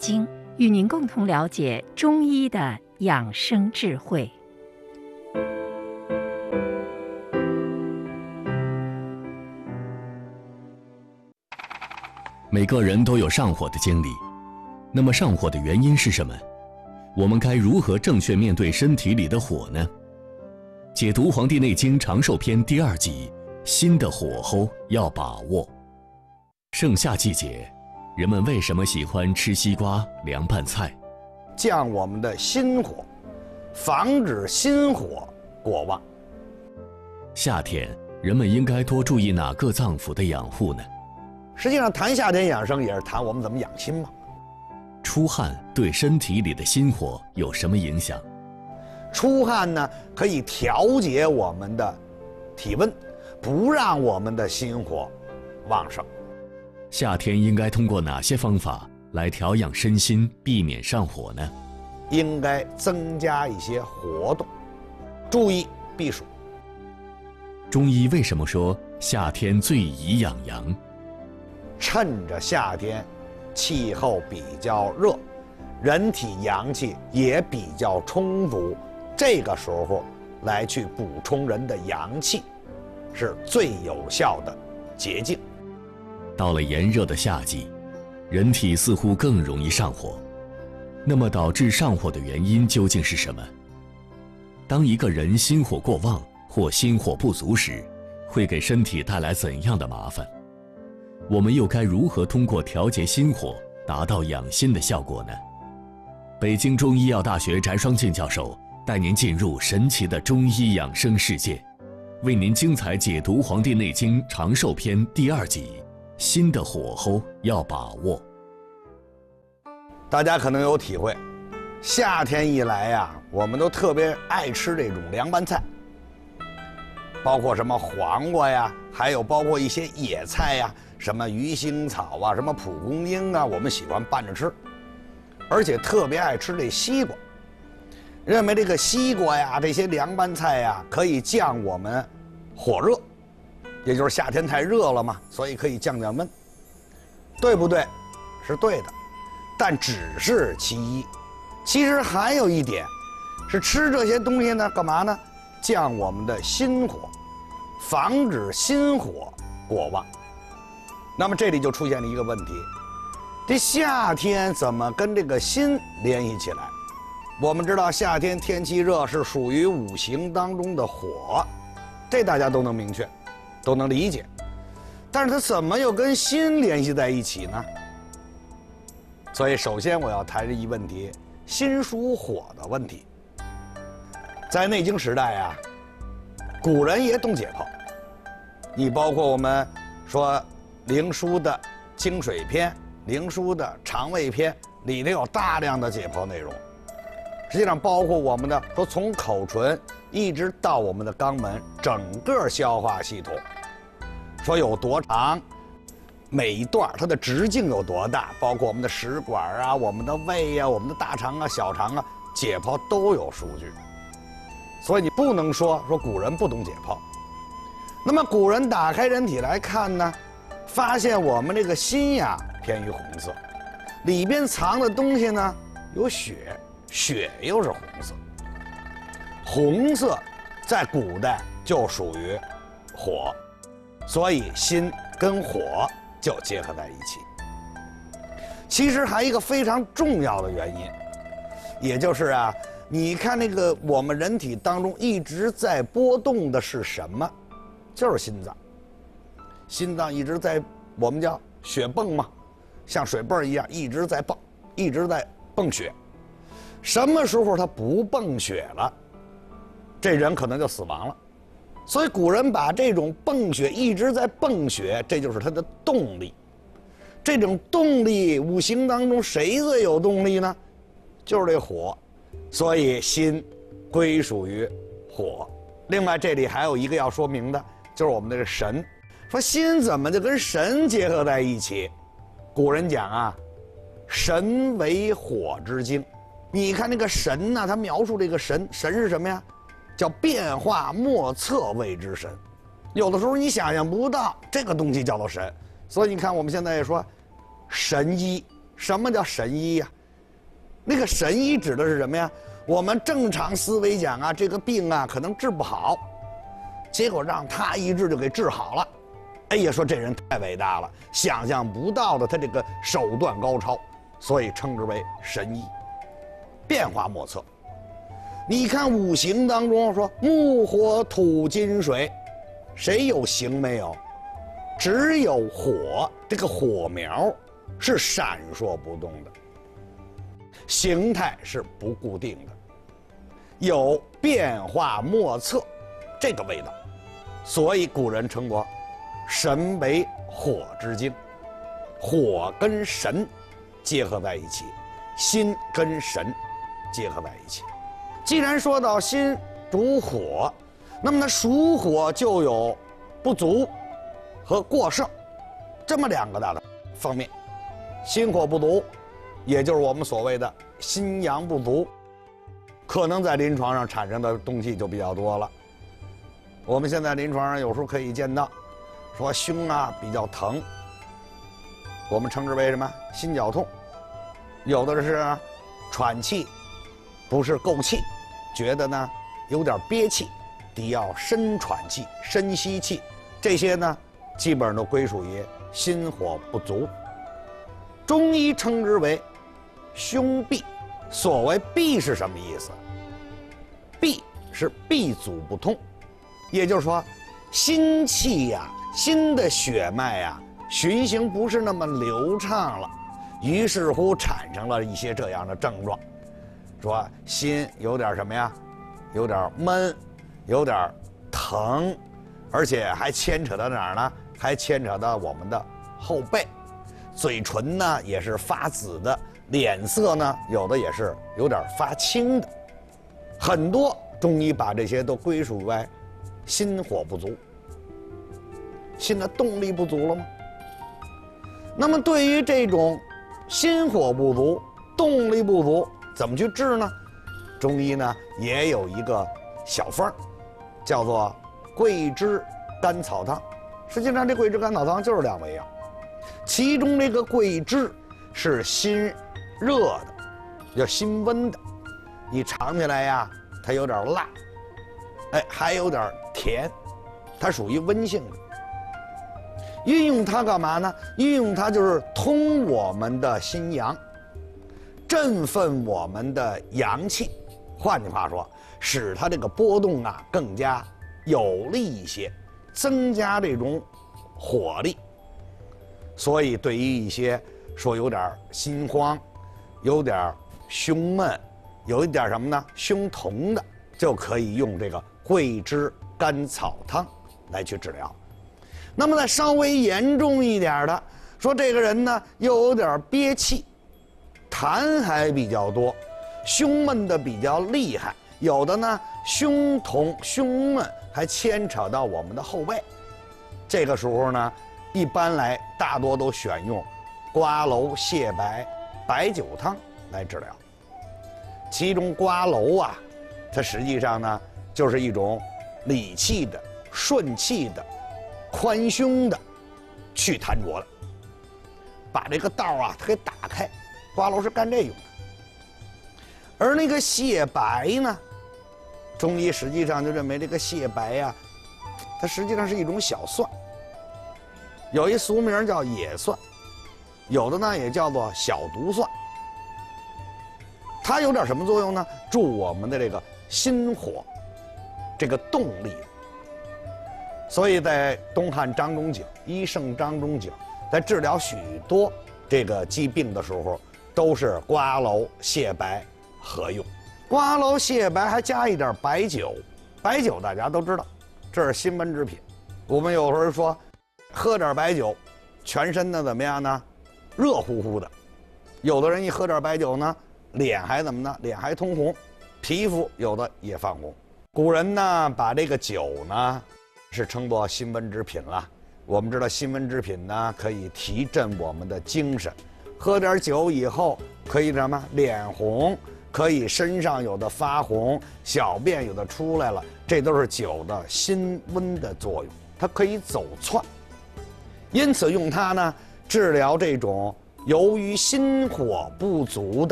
经，与您共同了解中医的养生智慧。 每个人都有上火的经历，那么上火的原因是什么？我们该如何正确面对身体里的火呢？解读《黄帝内经长寿篇》第2集，心的火候要把握。盛夏季节，人们为什么喜欢吃西瓜、凉拌菜？ 降我们的心火，防止心火过旺。 夏天，人们应该多注意哪个脏腑的养护呢？ 实际上，谈夏天养生也是谈我们怎么养心嘛。 出汗对身体里的心火有什么影响？ 出汗呢，可以调节我们的体温，不让我们的心火旺盛。 夏天应该通过哪些方法来调养身心，避免上火呢？ 应该增加一些活动，注意避暑。 中医为什么说夏天最宜养阳？ 趁着夏天气候比较热，人体阳气也比较充足，这个时候来去补充人的阳气，是最有效的捷径。 到了炎热的夏季，人体似乎更容易上火。那么导致上火的原因究竟是什么？当一个人心火过旺或心火不足时，会给身体带来怎样的麻烦？我们又该如何通过调节心火达到养心的效果呢？北京中医药大学翟双进教授带您进入神奇的中医养生世界，为您精彩解读《黄帝内经长寿篇》第2集，心的火候要把握。 大家可能有体会，夏天一来呀，我们都特别爱吃这种凉拌菜，包括什么黄瓜呀，还有包括一些野菜呀，什么鱼腥草啊，什么蒲公英啊，我们喜欢拌着吃，而且特别爱吃这西瓜，认为这个西瓜呀，这些凉拌菜呀，可以降我们火热，也就是夏天太热了嘛，所以可以降降温，对不对？是对的，但只是其一。其实还有一点，是吃这些东西呢，干嘛呢？降我们的心火，防止心火过旺。那么这里就出现了一个问题，这夏天怎么跟这个心联系起来？我们知道夏天天气热是属于五行当中的火，这大家都能明确，都能理解。但是它怎么又跟心联系在一起呢？所以首先我要谈这一问题，心属火的问题。在内经时代啊，古人也懂解剖，你包括我们说灵枢的清水篇、灵枢的肠胃篇里头有大量的解剖内容。实际上包括我们的说从口唇一直到我们的肛门，整个消化系统，说有多长，每一段它的直径有多大，包括我们的食管啊、我们的胃啊、我们的大肠啊、小肠啊，解剖都有数据。所以你不能说古人不懂解剖。那么古人打开人体来看呢，发现我们这个心呀偏于红色，里边藏的东西呢有血，血又是红色。红色在古代就属于火，所以心跟火就结合在一起。其实还有一个非常重要的原因，也就是啊，你看那个我们人体当中一直在波动的是什么？就是心脏。心脏一直在，我们叫血泵嘛，像水泵一样一直在泵，一直在泵血。什么时候它不泵血了，这人可能就死亡了。所以古人把这种泵血一直在泵血，这就是它的动力。这种动力五行当中谁最有动力呢？就是这火。所以心归属于火。另外这里还有一个要说明的，就是我们这个神。说心怎么就跟神结合在一起？古人讲啊，神为火之精。你看那个神呢，他描述这个神，神是什么呀？叫变化莫测谓之神。有的时候你想象不到这个东西叫做神。所以你看我们现在也说神医什么叫神医呀？那个神医指的是什么呀？我们正常思维讲啊，这个病啊可能治不好，结果让他一治就给治好了。哎呀，说这人太伟大了，想象不到的他这个手段高超，所以称之为神医，变化莫测。你看五行当中说木火土金水，谁有形没有？只有火，这个火苗是闪烁不动的，形态是不固定的，有变化莫测这个味道，所以古人称作神为火之精，火跟神结合在一起，心跟神结合在一起。既然说到心主火，那么它属火就有不足和过剩这么两个大的方面。心火不足，也就是我们所谓的心阳不足，可能在临床上产生的东西就比较多了。我们现在临床上有时候可以见到，说胸啊比较疼，我们称之为什么？心绞痛。有的是喘气不是够气，觉得呢有点憋气，得要深喘气、深吸气，这些呢基本上都归属于心火不足。中医称之为胸痹。所谓痹是什么意思？痹是闭阻不通，也就是说心气呀、心的血脉呀循行不是那么流畅了，于是乎产生了一些这样的症状，说心有点什么呀，有点闷，有点疼，而且还牵扯到哪儿呢？还牵扯到我们的后背，嘴唇呢也是发紫的，脸色呢有的也是有点发青的。很多中医把这些都归属为心火不足，心的动力不足了吗？那么对于这种心火不足、动力不足，怎么去治呢？中医呢也有一个小方，叫做桂枝甘草汤。实际上这桂枝甘草汤就是2味药，其中这个桂枝是心热的，叫心温的，你尝起来呀，它有点辣，哎，还有点甜，它属于温性的。运用它干嘛呢？运用它就是通我们的心阳，振奋我们的阳气，换句话说，使它这个波动啊更加有力一些，增加这种火力。所以对于一些说有点心慌、有点胸闷、有一点什么呢胸痛的，就可以用这个桂枝甘草汤来去治疗。那么再稍微严重一点的，说这个人呢又有点憋气，痰还比较多，胸闷的比较厉害，有的呢胸痛胸闷还牵扯到我们的后背，这个时候呢一般来大多都选用瓜蒌泻白白酒汤来治疗。其中瓜蒌啊，它实际上呢就是一种理气的、顺气的、宽胸的、去痰浊的，把这个道啊它给打开。瓜蒌是干这用的。而那个泻白呢，中医实际上就认为这个泻白呀，它实际上是一种小蒜，有一俗名叫野蒜，有的呢也叫做小毒蒜。它有点什么作用呢？助我们的这个心火，这个动力。所以在东汉张仲景，医圣张仲景在治疗许多这个疾病的时候，都是瓜蒌泻白合用。瓜蒌泻白还加一点白酒，白酒大家都知道，这是心温之品。我们有时候说，喝点白酒，全身呢怎么样呢？热乎乎的。有的人一喝点白酒呢，脸还怎么呢？脸还通红，皮肤有的也泛红。古人呢把这个酒呢是称作心温之品了。我们知道心温之品呢可以提振我们的精神，喝点酒以后可以什么？脸红，可以身上有的发红，小便有的出来了，这都是酒的心温的作用，它可以走窜。因此用它呢治疗这种由于心火不足的